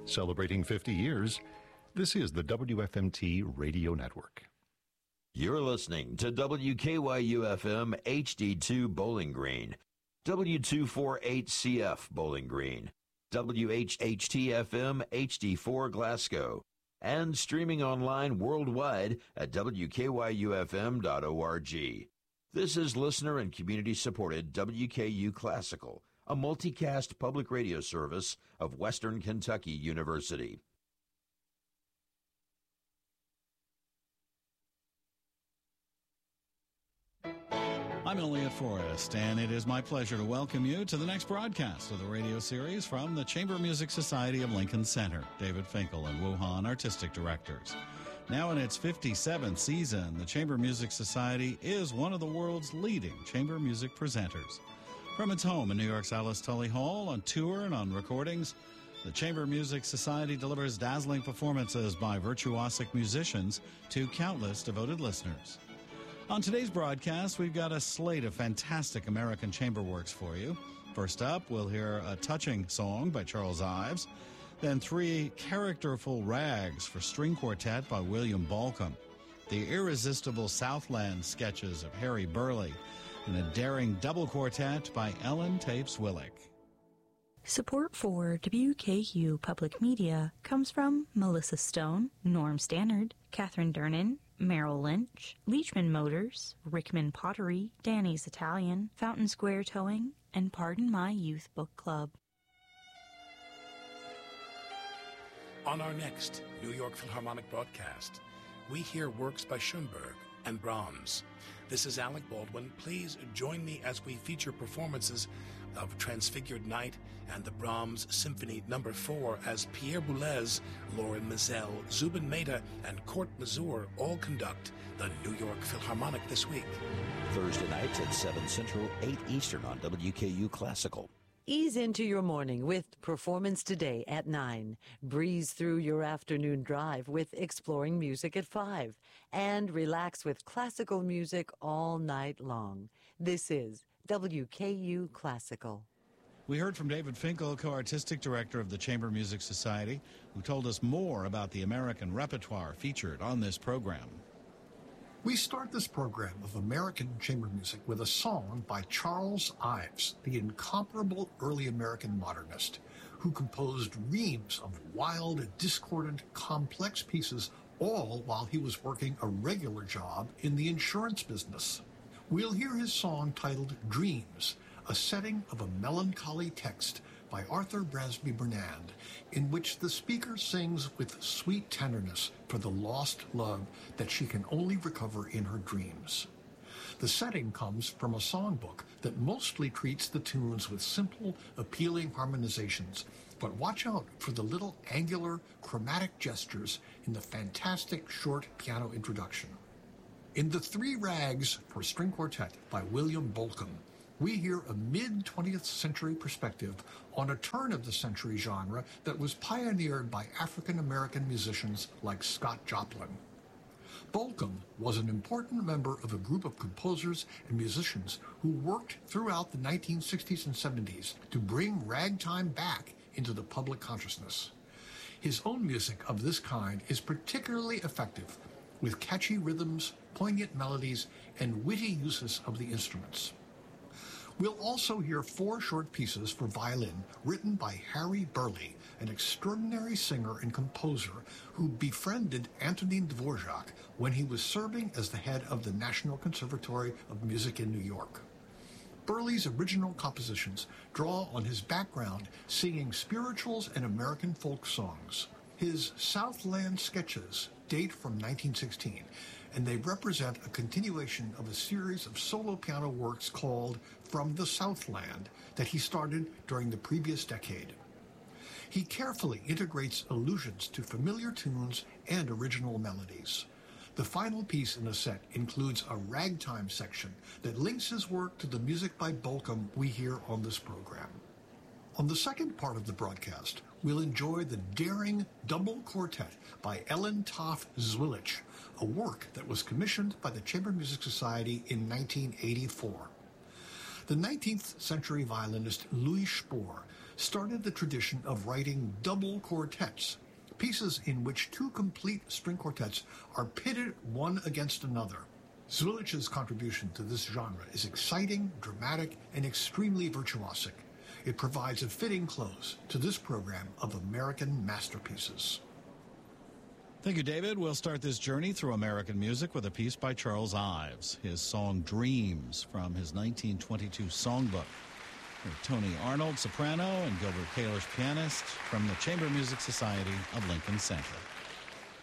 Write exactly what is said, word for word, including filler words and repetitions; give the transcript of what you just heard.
Celebrating fifty years, this is the W F M T Radio Network. You're listening to W K Y U F M H D two Bowling Green, W two forty-eight C F Bowling Green, W H H T F M H D four Glasgow, and streaming online worldwide at W K Y U F M dot org. This is listener and community-supported W K U Classical, a multicast public radio service of Western Kentucky University. I'm Elliot Forrest, and it is my pleasure to welcome you to the next broadcast of the radio series from the Chamber Music Society of Lincoln Center. David Finkel and Wu Han, artistic directors. Now in its fifty-seventh season, the Chamber Music Society is one of the world's leading chamber music presenters. From its home in New York's Alice Tully Hall, on tour and on recordings, the Chamber Music Society delivers dazzling performances by virtuosic musicians to countless devoted listeners. On today's broadcast, we've got a slate of fantastic American chamber works for you. First up, we'll hear a touching song by Charles Ives, then three characterful rags for string quartet by William Bolcom, the irresistible Southland sketches of Harry Burleigh, and a daring double quartet by Ellen Tapes-Willick. Support for W K U Public Media comes from Melissa Stone, Norm Stannard, Catherine Dernan, Merrill Lynch, Leachman Motors, Rickman Pottery, Danny's Italian, Fountain Square Towing, and Pardon My Youth Book Club. On our next New York Philharmonic broadcast, we hear works by Schoenberg and Brahms. This is Alec Baldwin. Please join me as we feature performances of Transfigured Night and the Brahms Symphony Number four as Pierre Boulez, Lauren Mizell, Zubin Mehta, and Court Mazur all conduct the New York Philharmonic this week. Thursday nights at seven Central, eight Eastern on W K U Classical. Ease into your morning with Performance Today at nine. Breeze through your afternoon drive with Exploring Music at five. And relax with classical music all night long. This is W K U Classical. We heard from David Finkel, co-artistic director of the Chamber Music Society, who told us more about the American repertoire featured on this program. We start this program of American chamber music with a song by Charles Ives, the incomparable early American modernist, who composed reams of wild, discordant, complex pieces, all while he was working a regular job in the insurance business. We'll hear his song titled Dreams, a setting of a melancholy text by Arthur Brasby Burnand, in which the speaker sings with sweet tenderness for the lost love that she can only recover in her dreams. The setting comes from a songbook that mostly treats the tunes with simple, appealing harmonizations, but watch out for the little angular, chromatic gestures in the fantastic short piano introduction. In the Three Rags for String Quartet by William Bolcom, we hear a mid-twentieth century perspective on a turn-of-the-century genre that was pioneered by African-American musicians like Scott Joplin. Bolcom was an important member of a group of composers and musicians who worked throughout the nineteen sixties and seventies to bring ragtime back into the public consciousness. His own music of this kind is particularly effective, with catchy rhythms, poignant melodies, and witty uses of the instruments. We'll also hear four short pieces for violin written by Harry Burleigh, an extraordinary singer and composer who befriended Antonin Dvorak when he was serving as the head of the National Conservatory of Music in New York. Burleigh's original compositions draw on his background singing spirituals and American folk songs. His Southland sketches date from nineteen sixteen, and they represent a continuation of a series of solo piano works called From the Southland that he started during the previous decade. He carefully integrates allusions to familiar tunes and original melodies. The final piece in the set includes a ragtime section that links his work to the music by Bolcom we hear on this program. On the second part of the broadcast, we'll enjoy the daring double quartet by Ellen Tapes-Willick, a work that was commissioned by the Chamber Music Society in nineteen eighty-four. The nineteenth century violinist Louis Spohr started the tradition of writing double quartets, pieces in which two complete string quartets are pitted one against another. Zwillich's contribution to this genre is exciting, dramatic, and extremely virtuosic. It provides a fitting close to this program of American masterpieces. Thank you, David. We'll start this journey through American music with a piece by Charles Ives, his song Dreams from his nineteen twenty-two songbook. With Tony Arnold, soprano, and Gilbert Kalish, pianist, from the Chamber Music Society of Lincoln Center.